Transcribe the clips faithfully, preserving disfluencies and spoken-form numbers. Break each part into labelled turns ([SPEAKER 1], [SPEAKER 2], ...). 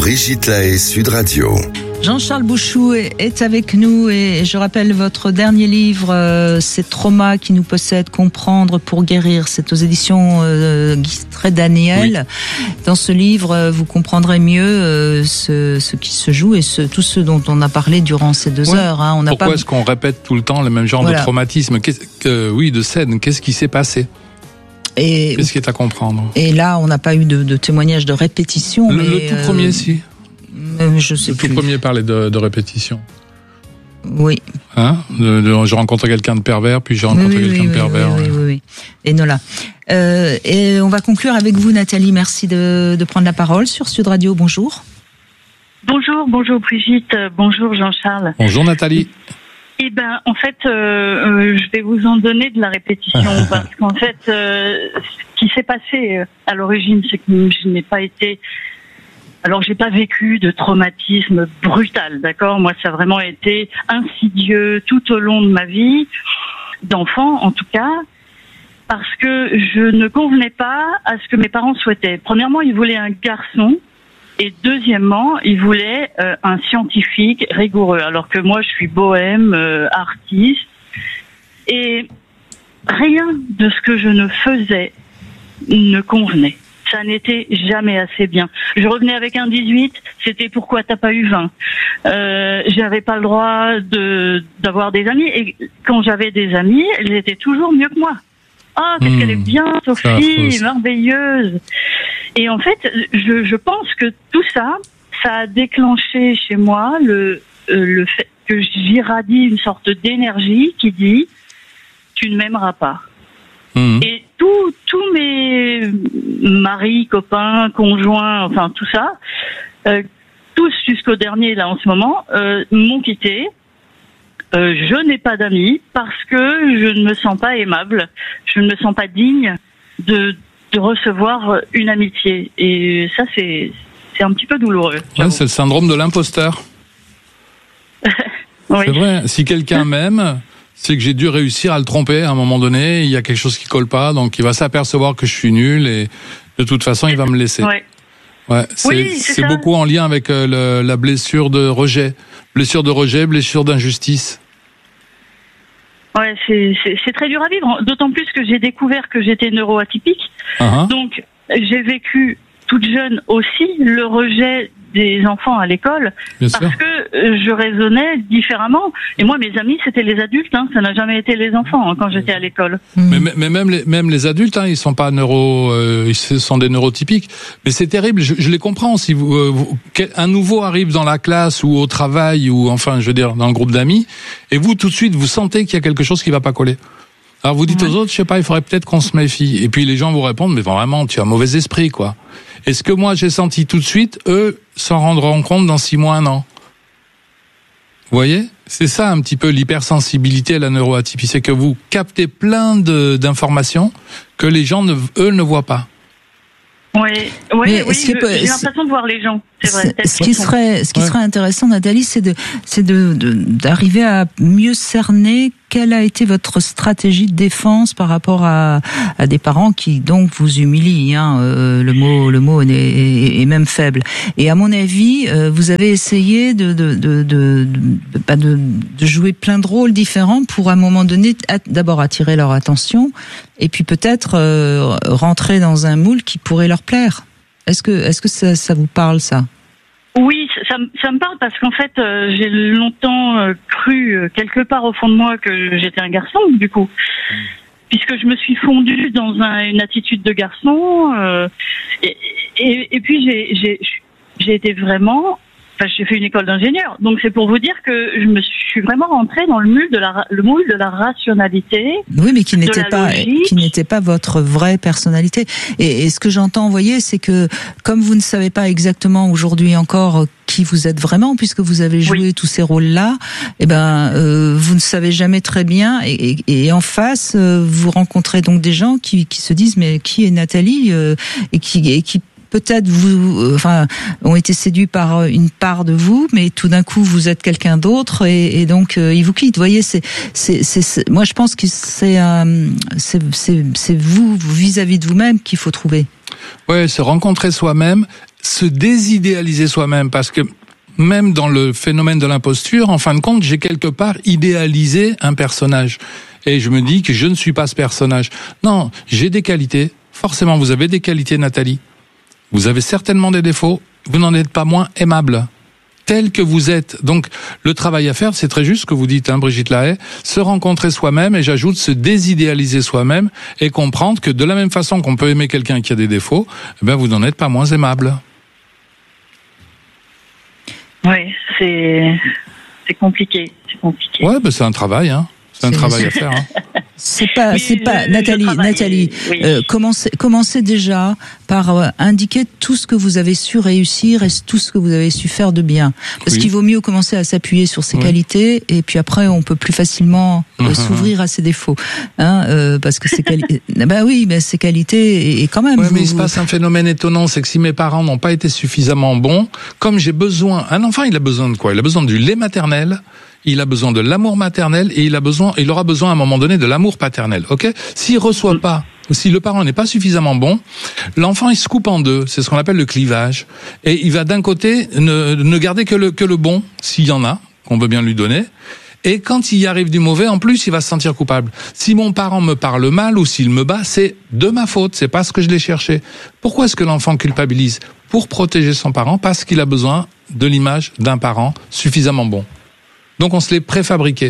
[SPEAKER 1] Brigitte Lahaie, Sud Radio.
[SPEAKER 2] Jean-Charles Bouchou est avec nous et je rappelle votre dernier livre, euh, c'est Trauma qui nous possède, comprendre pour guérir. C'est aux éditions euh, Guy Trédaniel. Oui. Dans ce livre, vous comprendrez mieux euh, ce, ce qui se joue et ce, tout ce dont on a parlé durant ces deux oui. heures. Hein. On
[SPEAKER 3] Pourquoi
[SPEAKER 2] pas...
[SPEAKER 3] est-ce qu'on répète tout le temps le même genre voilà. de traumatisme Qu'est-ce que, Oui, de scène. Qu'est-ce qui s'est passé et, Qu'est-ce qui est à comprendre
[SPEAKER 2] Et là, on n'a pas eu de, de témoignage de répétition.
[SPEAKER 3] Le,
[SPEAKER 2] mais,
[SPEAKER 3] le tout premier, euh... si.
[SPEAKER 2] Je sais
[SPEAKER 3] le tout
[SPEAKER 2] plus.
[SPEAKER 3] premier parlait de, de répétition.
[SPEAKER 2] Oui.
[SPEAKER 3] Hein de, de, j'ai rencontré quelqu'un de pervers, puis j'ai rencontré
[SPEAKER 2] oui,
[SPEAKER 3] quelqu'un
[SPEAKER 2] oui,
[SPEAKER 3] de pervers.
[SPEAKER 2] Oui, oui, oui, oui. Et Nola. Euh, et on va conclure avec vous, Nathalie. Merci de, de prendre la parole sur Sud Radio. Bonjour.
[SPEAKER 4] Bonjour, bonjour Brigitte, bonjour Jean-Charles.
[SPEAKER 3] Bonjour Nathalie.
[SPEAKER 4] Eh ben, en fait, euh, euh, je vais vous en donner de la répétition parce qu'en fait, euh, ce qui s'est passé à l'origine, c'est que je n'ai pas été. Alors, j'ai pas vécu de traumatisme brutal, d'accord ? Moi, ça a vraiment été insidieux tout au long de ma vie, d'enfant en tout cas, parce que je ne convenais pas à ce que mes parents souhaitaient. Premièrement, ils voulaient un garçon, et deuxièmement, ils voulaient euh, un scientifique rigoureux, alors que moi, je suis bohème, euh, artiste, et rien de ce que je ne faisais ne convenait. Ça n'était jamais assez bien. Je revenais avec un dix-huit, c'était pourquoi t'as pas eu vingt. Euh, j'avais pas le droit de d'avoir des amis, et quand j'avais des amis, elles étaient toujours mieux que moi. Ah, qu'est-ce mmh, qu'elle est bien, Sophie, merveilleuse. Et en fait, je, je pense que tout ça, ça a déclenché chez moi le euh, le fait que j'irradie une sorte d'énergie qui dit tu ne m'aimeras pas. Mmh. Et tous tous mes maris, copains, conjoints, enfin tout ça, euh, tous jusqu'au dernier là en ce moment, euh, m'ont quitté. Euh, je n'ai pas d'amis parce que je ne me sens pas aimable, je ne me sens pas digne de de recevoir une amitié. Et ça c'est c'est un petit peu douloureux.
[SPEAKER 3] Ouais, c'est le syndrome de l'imposteur. Oui. C'est vrai. Si quelqu'un m'aime, c'est que j'ai dû réussir à le tromper à un moment donné, il y a quelque chose qui colle pas, donc il va s'apercevoir que je suis nul et de toute façon il va me laisser. Ouais. Ouais, c'est,
[SPEAKER 4] oui, c'est,
[SPEAKER 3] c'est beaucoup en lien avec euh, le, la blessure de rejet. Blessure de rejet, blessure d'injustice.
[SPEAKER 4] Ouais, c'est, c'est, c'est très dur à vivre, d'autant plus que j'ai découvert que j'étais neuroatypique. Uh-huh. Donc j'ai vécu toute jeune aussi le rejet des enfants à l'école, bien parce sûr. que je raisonnais différemment. Et moi, mes amis, c'était les adultes, hein, ça n'a jamais été les enfants hein, quand j'étais à l'école.
[SPEAKER 3] Mais, mais, mais même les même les adultes, hein, ils sont pas neuro, euh, ils sont des neurotypiques. Mais c'est terrible. Je, je les comprends. Si vous, euh, vous, un nouveau arrive dans la classe ou au travail ou enfin, je veux dire, dans le groupe d'amis, et vous tout de suite, vous sentez qu'il y a quelque chose qui va pas coller. Alors vous dites ouais. aux autres, je sais pas, il faudrait peut-être qu'on se méfie. Et puis les gens vous répondent, mais vraiment, tu as un mauvais esprit, quoi. Et ce que moi j'ai senti tout de suite, eux s'en rendront compte dans six mois, un an. Vous voyez ? C'est ça un petit peu l'hypersensibilité à la neuroatypie, c'est que vous captez plein de, d'informations que les gens, ne, eux, ne voient pas.
[SPEAKER 4] Oui, oui, oui je, peut, j'ai l'impression de voir les gens. C'est vrai.
[SPEAKER 2] Ce qui serait, ce qui ouais. serait intéressant, Nathalie, c'est de, c'est de, de, d'arriver à mieux cerner quelle a été votre stratégie de défense par rapport à, à des parents qui donc vous humilient. Hein, euh, le mot, le mot est, est, est même faible. Et à mon avis, euh, vous avez essayé de, de, de, de, de, de, de jouer plein de rôles différents pour à un moment donné, d'abord attirer leur attention, et puis peut-être euh, rentrer dans un moule qui pourrait leur plaire. Est-ce que, est-ce que ça, ça vous parle, ça ?
[SPEAKER 4] Oui, ça, ça me parle parce qu'en fait, euh, j'ai longtemps euh, cru euh, quelque part au fond de moi que j'étais un garçon, du coup, mmh. puisque je me suis fondue dans un, une attitude de garçon, euh, et, et, et puis j'ai, j'ai, j'ai été vraiment. Enfin, j'ai fait une école d'ingénieur, donc c'est pour vous dire que je me suis vraiment rentrée dans le moule de la, le moule de la rationalité.
[SPEAKER 2] Oui, mais qui n'était pas, logique. qui n'était pas votre vraie personnalité. Et, et ce que j'entends, vous voyez, c'est que comme vous ne savez pas exactement aujourd'hui encore qui vous êtes vraiment, puisque vous avez joué oui. tous ces rôles-là, eh ben, euh, vous ne savez jamais très bien. Et, et, et en face, euh, vous rencontrez donc des gens qui, qui se disent mais qui est Nathalie euh, et qui, et qui peut-être vous, euh, enfin, ont été séduits par une part de vous, mais tout d'un coup vous êtes quelqu'un d'autre et, et donc euh, ils vous quittent. Vous voyez, c'est, c'est, c'est, c'est moi je pense que c'est, euh, c'est, c'est, c'est vous vis-à-vis de vous-même qu'il faut trouver.
[SPEAKER 3] Ouais, se rencontrer soi-même, se désidéaliser soi-même, parce que même dans le phénomène de l'imposture, en fin de compte, j'ai quelque part idéalisé un personnage. Et je me dis que je ne suis pas ce personnage. Non, j'ai des qualités. Forcément, vous avez des qualités, Nathalie. Vous avez certainement des défauts. Vous n'en êtes pas moins aimable. Tel que vous êtes. Donc, le travail à faire, c'est très juste ce que vous dites, hein, Brigitte Lahaie, se rencontrer soi-même, et j'ajoute se désidéaliser soi-même, et comprendre que de la même façon qu'on peut aimer quelqu'un qui a des défauts, eh ben, vous n'en êtes pas moins aimable.
[SPEAKER 4] Oui, c'est, c'est compliqué, c'est compliqué.
[SPEAKER 3] Ouais, ben, c'est un travail, hein. C'est un c'est travail à faire, hein.
[SPEAKER 2] C'est pas,
[SPEAKER 4] oui,
[SPEAKER 2] c'est pas,
[SPEAKER 4] je,
[SPEAKER 2] Nathalie,
[SPEAKER 4] je
[SPEAKER 2] Nathalie,
[SPEAKER 4] oui.
[SPEAKER 2] euh, commencez, commencez déjà par euh, indiquer tout ce que vous avez su réussir et tout ce que vous avez su faire de bien. Parce oui. qu'il vaut mieux commencer à s'appuyer sur ses oui. qualités, et puis après on peut plus facilement euh, mmh. s'ouvrir à ses défauts, hein, euh, parce que ses qualités, bah oui, mais ses qualités et quand même.
[SPEAKER 3] Ouais,
[SPEAKER 2] vous,
[SPEAKER 3] mais il se
[SPEAKER 2] vous...
[SPEAKER 3] passe un phénomène étonnant, c'est que si mes parents n'ont pas été suffisamment bons, comme j'ai besoin, un enfant, il a besoin de quoi? Il a besoin du lait maternel. Il a besoin de l'amour maternel, et il a besoin, il aura besoin à un moment donné de l'amour paternel. Ok? S'il reçoit pas, si le parent n'est pas suffisamment bon, l'enfant il se coupe en deux. C'est ce qu'on appelle le clivage. Et il va d'un côté ne, ne garder que le que le bon, s'il y en a, qu'on veut bien lui donner. Et quand il y arrive du mauvais, en plus, il va se sentir coupable. Si mon parent me parle mal ou s'il me bat, c'est de ma faute. C'est parce que je l'ai cherché. Pourquoi est-ce que l'enfant culpabilise? Pour protéger son parent, parce qu'il a besoin de l'image d'un parent suffisamment bon. Donc on se l'est préfabriqué.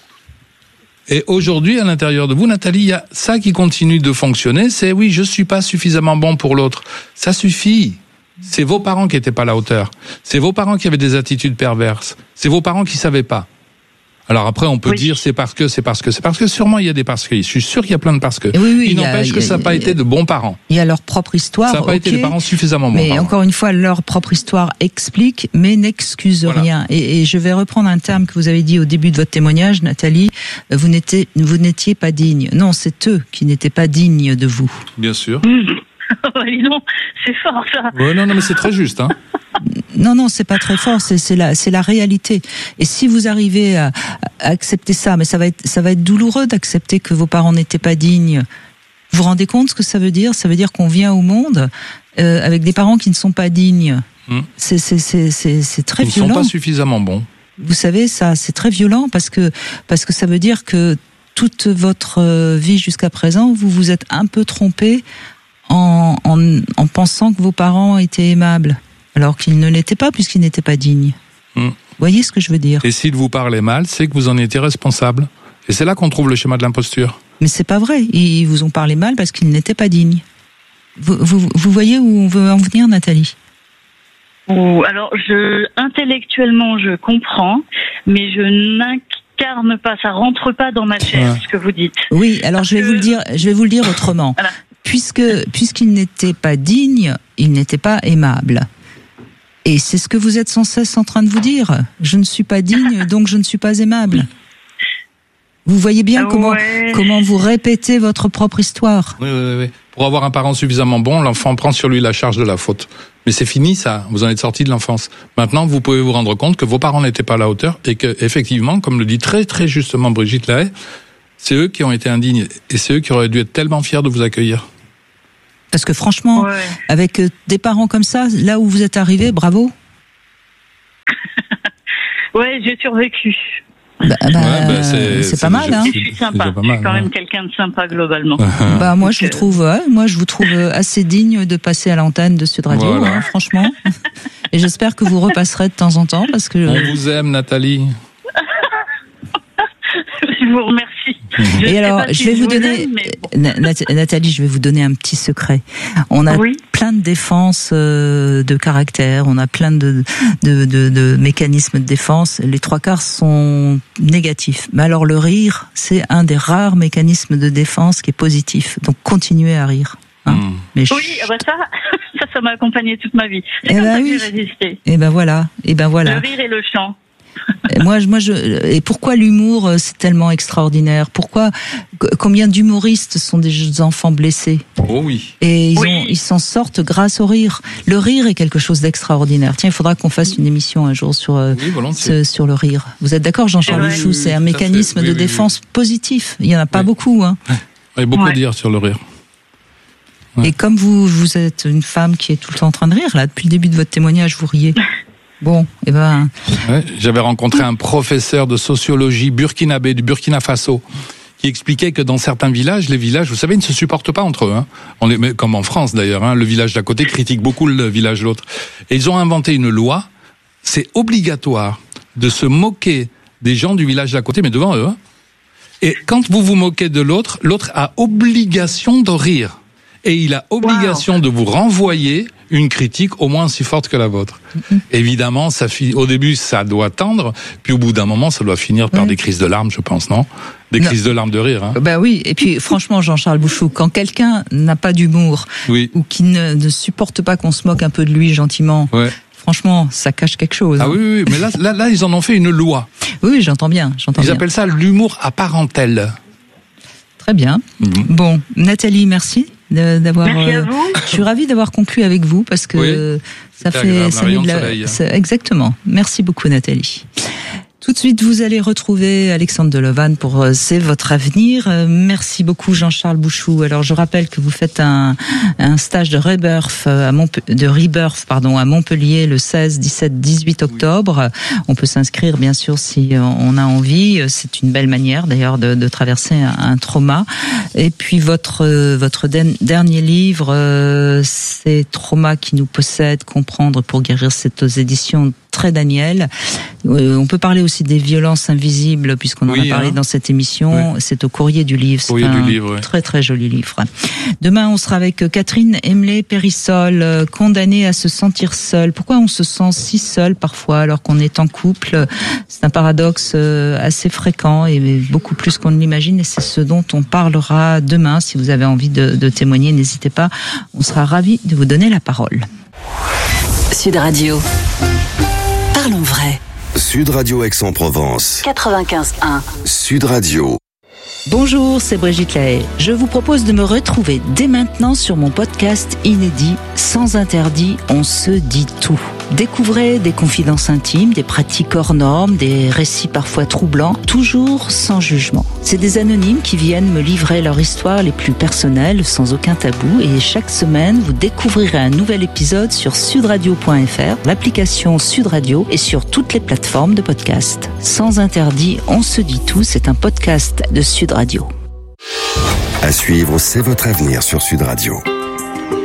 [SPEAKER 3] Et aujourd'hui, à l'intérieur de vous, Nathalie, il y a ça qui continue de fonctionner, c'est oui, je suis pas suffisamment bon pour l'autre. Ça suffit. C'est vos parents qui étaient pas à la hauteur. C'est vos parents qui avaient des attitudes perverses. C'est vos parents qui savaient pas. Alors après, on peut oui. dire c'est parce que, c'est parce que, c'est parce que sûrement il y a des parce que. Je suis sûr qu'il y a plein de parce que.
[SPEAKER 2] Oui, oui,
[SPEAKER 3] il n'empêche a, que ça n'a pas été de bons parents.
[SPEAKER 2] Il y a leur propre histoire.
[SPEAKER 3] Ça n'a pas
[SPEAKER 2] okay,
[SPEAKER 3] été des parents suffisamment bons.
[SPEAKER 2] Mais
[SPEAKER 3] parents.
[SPEAKER 2] Encore une fois, leur propre histoire explique, mais n'excuse voilà. rien. Et, et je vais reprendre un terme que vous avez dit au début de votre témoignage, Nathalie. Vous n'étiez, vous n'étiez pas digne. Non, c'est eux qui n'étaient pas dignes de vous.
[SPEAKER 3] Bien sûr.
[SPEAKER 4] Mmh. non, c'est fort ça.
[SPEAKER 3] Ouais, non, non, mais c'est très juste, hein.
[SPEAKER 2] Non, non, c'est pas très fort, c'est, c'est la, c'est la réalité. Et si vous arrivez à, à accepter ça, mais ça va être, ça va être douloureux d'accepter que vos parents n'étaient pas dignes. Vous vous rendez compte ce que ça veut dire? Ça veut dire qu'on vient au monde euh, avec des parents qui ne sont pas dignes. Mmh. C'est, c'est, c'est, c'est, c'est très
[SPEAKER 3] Ils
[SPEAKER 2] violent.
[SPEAKER 3] Ils ne sont pas suffisamment bons.
[SPEAKER 2] Vous savez, ça, c'est très violent parce que, parce que ça veut dire que toute votre vie jusqu'à présent, vous vous êtes un peu trompé en, en, en pensant que vos parents étaient aimables. Alors qu'ils ne l'étaient pas, puisqu'ils n'étaient pas dignes. Mmh. Vous voyez ce que je veux dire?
[SPEAKER 3] Et s'ils vous parlaient mal, c'est que vous en étiez responsable. Et c'est là qu'on trouve le schéma de l'imposture.
[SPEAKER 2] Mais c'est pas vrai. Ils vous ont parlé mal parce qu'ils n'étaient pas dignes. Vous, vous, vous voyez où on veut en venir, Nathalie?
[SPEAKER 4] Oh, alors, je, intellectuellement, je comprends, mais je n'incarne pas, ça rentre pas dans ma chair, ouais. ce que vous dites.
[SPEAKER 2] Oui, alors parce je vais que... vous le dire, je vais vous le dire autrement. Voilà. Puisque, puisqu'ils n'étaient pas dignes, ils n'étaient pas aimables. Et c'est ce que vous êtes sans cesse en train de vous dire. Je ne suis pas digne, donc je ne suis pas aimable. Vous voyez bien comment, ouais. comment vous répétez votre propre histoire.
[SPEAKER 3] Oui, oui, oui. Pour avoir un parent suffisamment bon, l'enfant prend sur lui la charge de la faute. Mais c'est fini, ça. Vous en êtes sorti de l'enfance. Maintenant, vous pouvez vous rendre compte que vos parents n'étaient pas à la hauteur et que, effectivement, comme le dit très, très justement Brigitte Lahaie, c'est eux qui ont été indignes et c'est eux qui auraient dû être tellement fiers de vous accueillir.
[SPEAKER 2] Parce que franchement, ouais. avec des parents comme ça, là où vous êtes arrivés, bravo.
[SPEAKER 4] Ouais, j'ai survécu.
[SPEAKER 2] Bah, bah, ouais, bah c'est, c'est, c'est pas mal, déjà, hein.
[SPEAKER 4] Je suis sympa. Pas mal, je suis quand même hein. quelqu'un de sympa globalement.
[SPEAKER 2] Bah moi, je vous trouve, ouais, moi, je vous trouve assez digne de passer à l'antenne de Sud Radio, voilà. hein, franchement. Et j'espère que vous repasserez de temps en temps, parce que
[SPEAKER 3] on vous aime, Nathalie.
[SPEAKER 4] Je vous remercie. Je
[SPEAKER 2] Et alors, je vais vous donner, bon. Nathalie, je vais vous donner un petit secret. On a oui. plein de défenses euh, de caractère, on a plein de, de, de, de mécanismes de défense. Les trois quarts sont négatifs. Mais alors, le rire, c'est un des rares mécanismes de défense qui est positif. Donc, continuez à rire. Hein. Mmh. Mais
[SPEAKER 4] oui, je... bah ça, ça, ça m'a accompagné toute ma vie. C'est et comme bah ça oui. que j'ai résisté.
[SPEAKER 2] Et ben voilà. Et ben voilà.
[SPEAKER 4] Le rire et le chant.
[SPEAKER 2] moi, moi, je, et pourquoi l'humour, c'est tellement extraordinaire? Pourquoi, combien d'humoristes sont des enfants blessés?
[SPEAKER 3] Oh oui.
[SPEAKER 2] Et ils,
[SPEAKER 4] oui.
[SPEAKER 2] ont, ils s'en sortent grâce au rire. Le rire est quelque chose d'extraordinaire. Tiens, il faudra qu'on fasse une émission un jour sur, oui, ce, sur le rire. Vous êtes d'accord, Jean-Charles Louchou? Oui, c'est un mécanisme oui, de oui, défense oui. positif. Il y en a pas oui. beaucoup, hein.
[SPEAKER 3] Il y a beaucoup oui. à dire sur le rire.
[SPEAKER 2] Ouais. Et comme vous, vous êtes une femme qui est tout le temps en train de rire, là, depuis le début de votre témoignage, vous riez. Bon, eh ben.
[SPEAKER 3] Ouais, j'avais rencontré un professeur de sociologie burkinabé du Burkina Faso qui expliquait que dans certains villages, les villages, vous savez, ne se supportent pas entre eux. Hein. On est, comme en France d'ailleurs, hein, le village d'à côté critique beaucoup le village de l'autre. Et ils ont inventé une loi, c'est obligatoire de se moquer des gens du village d'à côté, mais devant eux. Hein. Et quand vous vous moquez de l'autre, l'autre a obligation de rire. Et il a obligation wow. de vous renvoyer une critique au moins aussi forte que la vôtre. Mm-hmm. Évidemment, ça fi- au début, ça doit tendre, puis au bout d'un moment, ça doit finir par oui. des crises de larmes, je pense, non ? Des non. crises de larmes de rire. Hein.
[SPEAKER 2] Ben oui, et puis franchement, Jean-Charles Bouchou, quand quelqu'un n'a pas d'humour, oui. ou qui ne, ne supporte pas qu'on se moque un peu de lui gentiment, ouais. franchement, ça cache quelque chose.
[SPEAKER 3] Ah hein. oui, oui, mais là, là, là, ils en ont fait une loi.
[SPEAKER 2] Oui, j'entends bien, j'entends
[SPEAKER 3] ils
[SPEAKER 2] bien.
[SPEAKER 3] Ils appellent ça l'humour à parentèle.
[SPEAKER 2] Très bien. Mmh. Bon, Nathalie, merci d'avoir.
[SPEAKER 4] Merci à vous.
[SPEAKER 2] Euh, je suis ravie d'avoir conclu avec vous parce que oui, ça fait ça met de la, soleil, ça, exactement. Merci beaucoup, Nathalie. Tout de suite, vous allez retrouver Alexandre Delevanne pour euh, C'est votre avenir. Euh, merci beaucoup, Jean-Charles Bouchou. Alors, je rappelle que vous faites un, un stage de Rebirth, à Montpe- de Rebirth pardon, à Montpellier le seize, dix-sept, dix-huit octobre. Oui. On peut s'inscrire, bien sûr, si on a envie. C'est une belle manière, d'ailleurs, de, de traverser un, un trauma. Et puis, votre, votre den- dernier livre, euh, c'est Trauma qui nous possède, comprendre pour guérir, c'est aux éditions Très Daniel. Euh, on peut parler aussi des violences invisibles, puisqu'on en oui, a parlé hein. dans cette émission. Oui. C'est au Courrier du Livre. C'est
[SPEAKER 3] Courrier
[SPEAKER 2] un
[SPEAKER 3] du livre, ouais.
[SPEAKER 2] très très joli livre. Demain, on sera avec Catherine Emlé-Périssol, euh, condamnée à se sentir seule. Pourquoi on se sent si seul parfois alors qu'on est en couple ? C'est un paradoxe euh, assez fréquent et beaucoup plus qu'on ne l'imagine. Et c'est ce dont on parlera demain. Si vous avez envie de, de témoigner, n'hésitez pas. On sera ravis de vous donner la parole.
[SPEAKER 5] Sud Radio. Parlons vrai.
[SPEAKER 1] Sud Radio Aix-en-Provence.
[SPEAKER 5] quatre-vingt-quinze un.
[SPEAKER 1] Sud Radio.
[SPEAKER 2] Bonjour, c'est Brigitte Lahaye. Je vous propose de me retrouver dès maintenant sur mon podcast inédit Sans interdit, on se dit tout. Découvrez des confidences intimes, des pratiques hors normes, des récits parfois troublants, toujours sans jugement. C'est des anonymes qui viennent me livrer leur histoire les plus personnelles, sans aucun tabou. Et chaque semaine, vous découvrirez un nouvel épisode sur sudradio point f r, l'application Sud Radio et sur toutes les plateformes de podcast. Sans interdit, on se dit tout. C'est un podcast de Sud Radio.
[SPEAKER 1] À suivre, c'est votre avenir sur Sud Radio.